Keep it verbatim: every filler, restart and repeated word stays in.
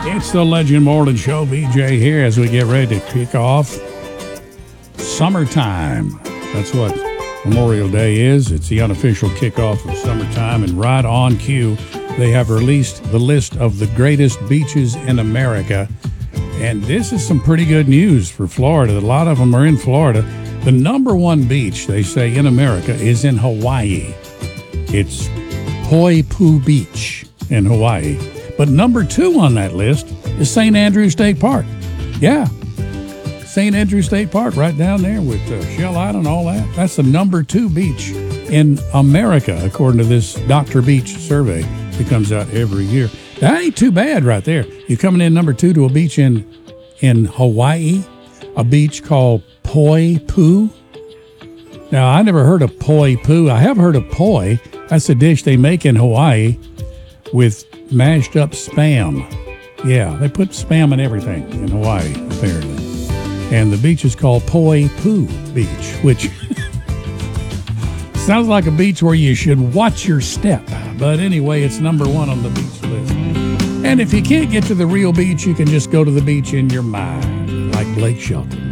It's the Legend Morning Show. B J here as we get ready to kick off summertime. That's what Memorial Day is. It's the unofficial kickoff of summertime. And right on cue, they have released the list of the greatest beaches in America. And this is some pretty good news for Florida. A lot of them are in Florida. The number one beach, they say, in America is in Hawaii. It's Poipu Beach in Hawaii. But number two on that list is Saint Andrew State Park. Yeah, Saint Andrew State Park right down there with uh, Shell Island and all that. That's the number two beach in America, according to this Doctor Beach survey that comes out every year. That ain't too bad right there. You're coming in number two to a beach in in Hawaii, a beach called Poipu. Now, I never heard of Poipu. I have heard of poi. That's a dish they make in Hawaii with mashed up spam. Yeah, they put spam in everything in Hawaii, apparently. And the beach is called Poipu Beach, which sounds like a beach where you should watch your step. But anyway, it's number one on the beach list. And if you can't get to the real beach, you can just go to the beach in your mind, like Blake Shelton.